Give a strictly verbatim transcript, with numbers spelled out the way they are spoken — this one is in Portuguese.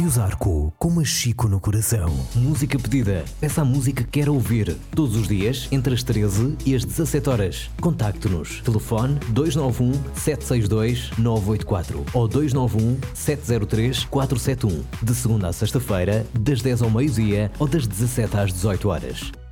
Rádio Zarco, com Machico no coração. Música pedida. Peça a música que quer ouvir. Todos os dias, entre as treze e as dezassete horas. Contacte-nos. Telefone dois nove um, sete seis dois, nove oito quatro ou dois nove um, sete zero três, quatro sete um. De segunda a sexta-feira, das dez ao meio-dia ou das dezassete às dezoito horas.